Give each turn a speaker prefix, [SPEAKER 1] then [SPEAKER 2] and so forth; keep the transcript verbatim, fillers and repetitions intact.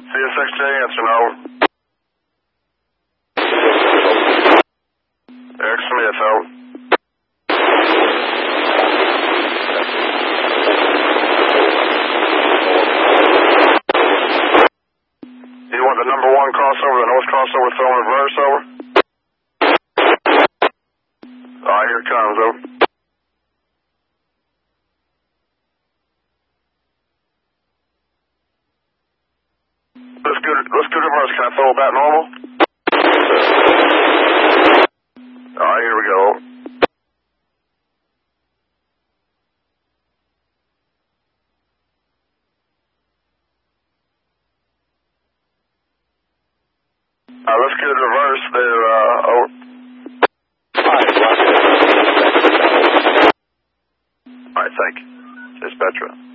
[SPEAKER 1] C S X J, answer now. Eric Smith, out. Do you want the number one crossover, the north crossover, throw in reverse, over? Alright, here it comes, over. Let's go, let's go reverse. Can I throw it back normal? Alright, here we go. Alright, let's get it reverse there, uh, over. Alright, thank you. Dispatcher.